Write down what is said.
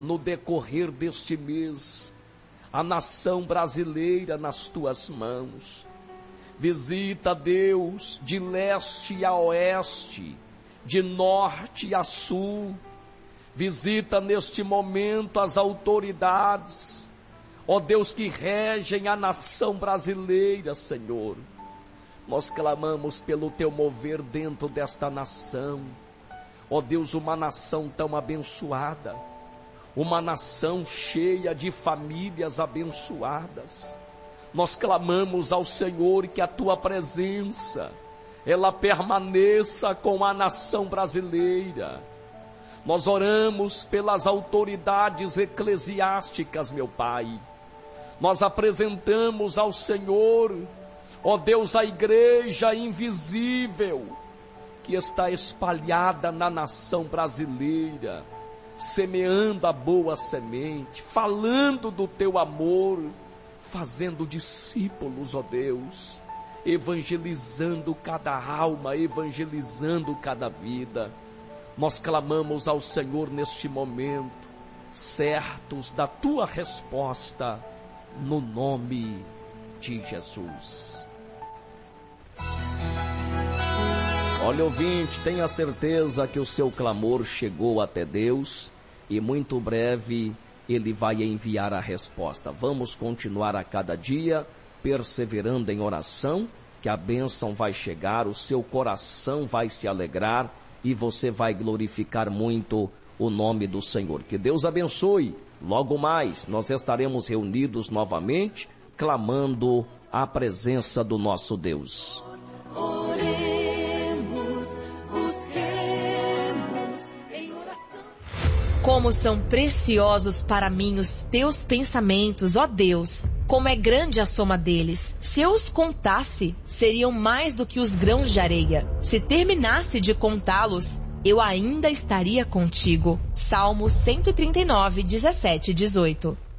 no decorrer deste mês, a nação brasileira nas tuas mãos. Visita, Deus, de leste a oeste, de norte a sul. Visita neste momento as autoridades, ó Deus, que regem a nação brasileira, Senhor. Nós clamamos pelo teu mover dentro desta nação. Ó Deus, uma nação tão abençoada, uma nação cheia de famílias abençoadas. Nós clamamos ao Senhor que a tua presença, ela permaneça com a nação brasileira. Nós oramos pelas autoridades eclesiásticas, meu Pai. Nós apresentamos ao Senhor, ó Deus, a igreja invisível que está espalhada na nação brasileira, semeando a boa semente, falando do teu amor, fazendo discípulos, ó Deus, evangelizando cada alma, evangelizando cada vida. Nós clamamos ao Senhor neste momento, certos da tua resposta, no nome de Jesus. Olha, ouvinte, tenha certeza que o seu clamor chegou até Deus e muito breve Ele vai enviar a resposta. Vamos continuar a cada dia perseverando em oração, que a bênção vai chegar, o seu coração vai se alegrar e você vai glorificar muito o nome do Senhor. Que Deus abençoe. Logo mais nós estaremos reunidos novamente, clamando a presença do nosso Deus. Como são preciosos para mim os teus pensamentos, ó Deus! Como é grande a soma deles! Se eu os contasse, seriam mais do que os grãos de areia. Se terminasse de contá-los, eu ainda estaria contigo. Salmo 139, 17 e 18.